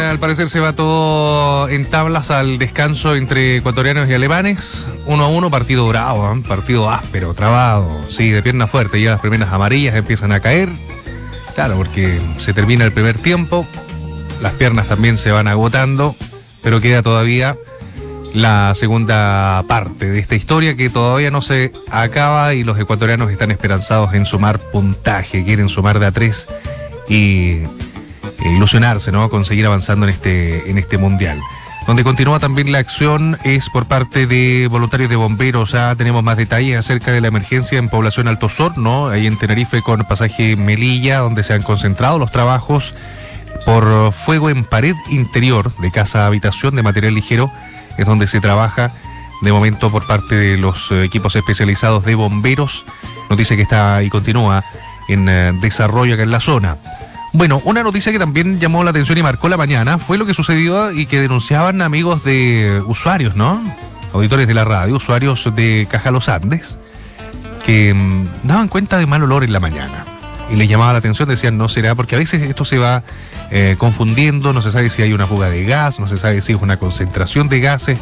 al parecer se va todo en tablas al descanso entre ecuatorianos y alemanes. 1-1, partido bravo, ¿eh? Partido áspero, trabado, sí, de pierna fuerte. Ya las primeras amarillas empiezan a caer. Claro, porque se termina el primer tiempo, las piernas también se van agotando, pero queda todavía la segunda parte de esta historia que todavía no se acaba y los ecuatorianos están esperanzados en sumar puntaje, quieren sumar de a 3 y ilusionarse, ¿no? Conseguir avanzando en este mundial. Donde continúa también la acción es por parte de voluntarios de bomberos. Ya tenemos más detalles acerca de la emergencia en población Alto Osorno, ahí en Tenerife con pasaje Melilla, donde se han concentrado los trabajos por fuego en pared interior de casa habitación de material ligero. Es donde se trabaja de momento por parte de los equipos especializados de bomberos. Noticia que está y continúa en desarrollo acá en la zona. Bueno, una noticia que también llamó la atención y marcó la mañana fue lo que sucedió y que denunciaban amigos de usuarios, ¿no? Auditores de la radio, usuarios de Caja Los Andes, que daban cuenta de mal olor en la mañana. Y les llamaba la atención, decían, no será, porque a veces esto se va confundiendo, no se sabe si hay una fuga de gas, no se sabe si es una concentración de gases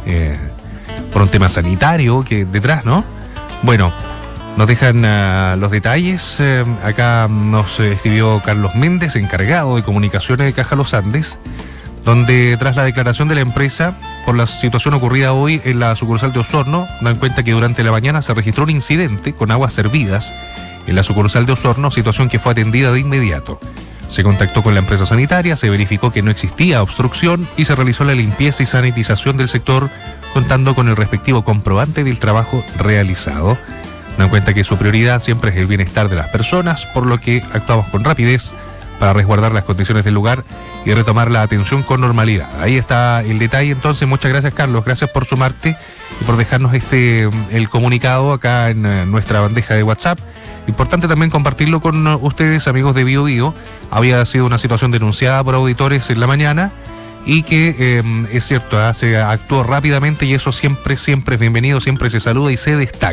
por un tema sanitario que detrás, ¿no? Bueno, nos dejan los detalles. Acá nos escribió Carlos Méndez, encargado de comunicaciones de Caja Los Andes, donde tras la declaración de la empresa por la situación ocurrida hoy en la sucursal de Osorno, dan cuenta que durante la mañana se registró un incidente con aguas servidas en la sucursal de Osorno, situación que fue atendida de inmediato. Se contactó con la empresa sanitaria, se verificó que no existía obstrucción y se realizó la limpieza y sanitización del sector, contando con el respectivo comprobante del trabajo realizado. Dan cuenta que su prioridad siempre es el bienestar de las personas, por lo que actuamos con rapidez para resguardar las condiciones del lugar y retomar la atención con normalidad. Ahí está el detalle. Entonces, muchas gracias, Carlos, gracias por sumarte y por dejarnos el comunicado acá en nuestra bandeja de WhatsApp. Importante también compartirlo con ustedes, amigos de Bio Bio. Había sido una situación denunciada por auditores en la mañana y que es cierto, se actuó rápidamente y eso siempre es bienvenido, siempre se saluda y se destaca.